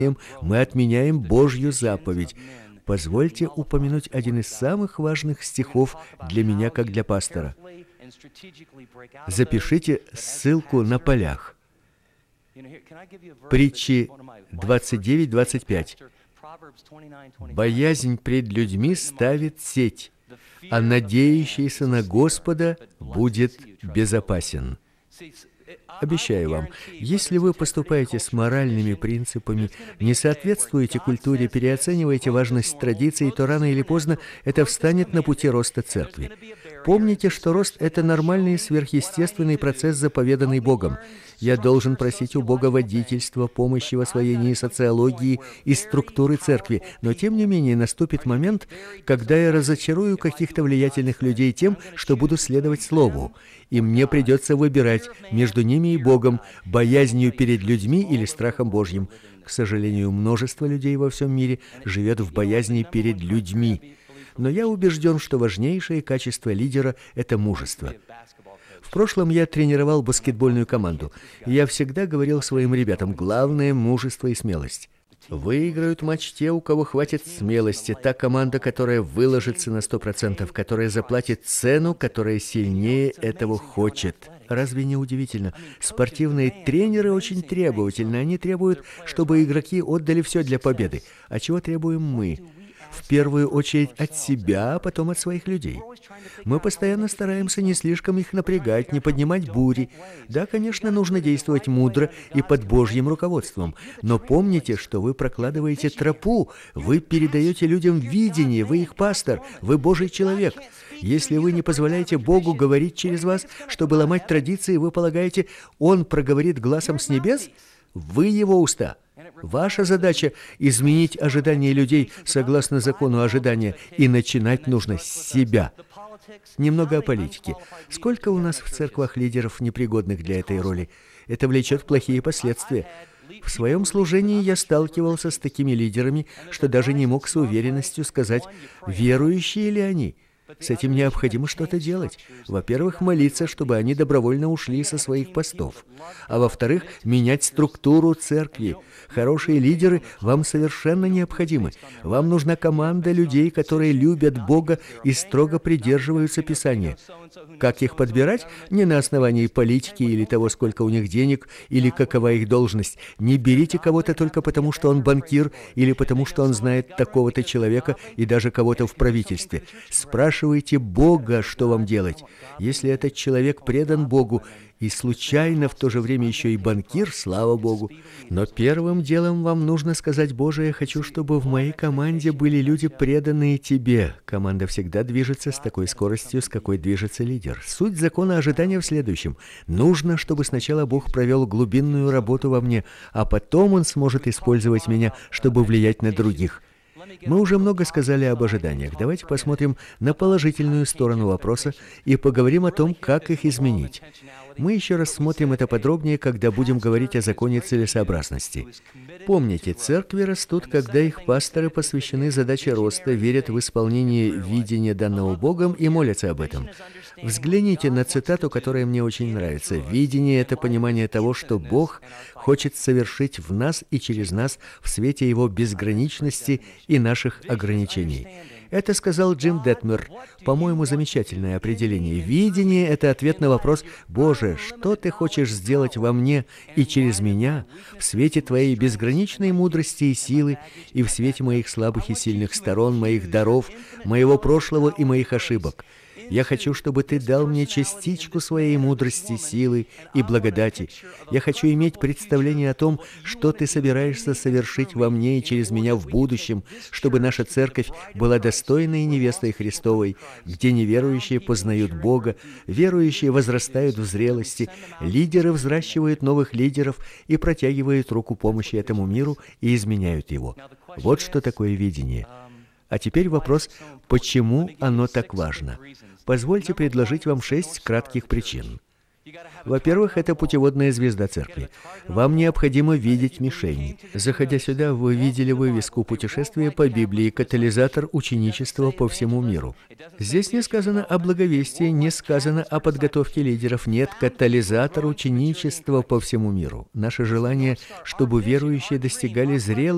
мы отменяем Божью заповедь. Позвольте упомянуть один из самых важных стихов для меня, как для пастора. Запишите ссылку на полях. Притчи 29:25. «Боязнь пред людьми ставит сеть, а надеющийся на Господа будет безопасен». Обещаю вам, если вы поступаете с моральными принципами, не соответствуете культуре, переоцениваете важность традиций, то рано или поздно это встанет на пути роста церкви. Помните, что рост – это нормальный сверхъестественный процесс, заповеданный Богом. Я должен просить у Бога водительства, помощи в освоении социологии и структуры церкви, но тем не менее наступит момент, когда я разочарую каких-то влиятельных людей тем, что буду следовать Слову, и мне придется выбирать между ними и Богом, боязнью перед людьми или страхом Божьим. К сожалению, множество людей во всем мире живет в боязни перед людьми. Но я убежден, что важнейшее качество лидера – это мужество. В прошлом я тренировал баскетбольную команду. Я всегда говорил своим ребятам: главное – мужество и смелость. Выиграют матч те, у кого хватит смелости. Та команда, которая выложится на 100%, которая заплатит цену, которая сильнее этого хочет. Разве не удивительно? Спортивные тренеры очень требовательны. Они требуют, чтобы игроки отдали все для победы. А чего требуем мы? В первую очередь от себя, а потом от своих людей. Мы постоянно стараемся не слишком их напрягать, не поднимать бури. Да, конечно, нужно действовать мудро и под Божьим руководством. Но помните, что вы прокладываете тропу, вы передаете людям видение, вы их пастор, вы Божий человек. Если вы не позволяете Богу говорить через вас, чтобы ломать традиции, вы полагаете, Он проговорит гласом с небес? Вы Его уста. Ваша задача – изменить ожидания людей согласно закону ожидания, и начинать нужно с себя. Немного о политике. Сколько у нас в церквах лидеров, непригодных для этой роли? Это влечет плохие последствия. В своем служении я сталкивался с такими лидерами, что даже не мог с уверенностью сказать, верующие ли они. С этим необходимо что-то делать. Во-первых, молиться, чтобы они добровольно ушли со своих постов. А во-вторых, менять структуру церкви. Хорошие лидеры вам совершенно необходимы. Вам нужна команда людей, которые любят Бога и строго придерживаются Писания. Как их подбирать? Не на основании политики или того, сколько у них денег, или какова их должность. Не берите кого-то только потому, что он банкир, или потому, что он знает такого-то человека и даже кого-то в правительстве. Спрашивайте Бога, что вам делать. Если этот человек предан Богу и случайно в то же время еще и банкир, слава Богу. Но первым делом вам нужно сказать: Боже, я хочу, чтобы в моей команде были люди, преданные Тебе. Команда всегда движется с такой скоростью, с какой движется лидер. Суть закона ожидания в следующем. Нужно, чтобы сначала Бог провел глубинную работу во мне, а потом Он сможет использовать меня, чтобы влиять на других. Мы уже много сказали об ожиданиях. Давайте посмотрим на положительную сторону вопроса и поговорим о том, как их изменить. Мы еще рассмотрим это подробнее, когда будем говорить о законе целесообразности. Помните, церкви растут, когда их пасторы посвящены задаче роста, верят в исполнение видения данного Богом и молятся об этом. Взгляните на цитату, которая мне очень нравится. «Видение – это понимание того, что Бог хочет совершить в нас и через нас в свете Его безграничности и наших ограничений». Это сказал Джим Детмер. По-моему, замечательное определение. Видение – это ответ на вопрос: «Боже, что Ты хочешь сделать во мне и через меня в свете Твоей безграничной мудрости и силы и в свете моих слабых и сильных сторон, моих даров, моего прошлого и моих ошибок? Я хочу, чтобы Ты дал мне частичку своей мудрости, силы и благодати. Я хочу иметь представление о том, что Ты собираешься совершить во мне и через меня в будущем, чтобы наша церковь была достойной невестой Христовой, где неверующие познают Бога, верующие возрастают в зрелости, лидеры взращивают новых лидеров и протягивают руку помощи этому миру и изменяют его». Вот что такое видение. А теперь вопрос, почему оно так важно? Позвольте предложить вам 6 кратких причин. Во-первых, это путеводная звезда церкви. Вам необходимо видеть мишень. Заходя сюда, вы видели вывеску «Путешествие по Библии. Катализатор ученичества по всему миру». Здесь не сказано о благовестии, не сказано о подготовке лидеров. Нет, катализатор ученичества по всему миру. Наше желание, чтобы верующие достигали зрелости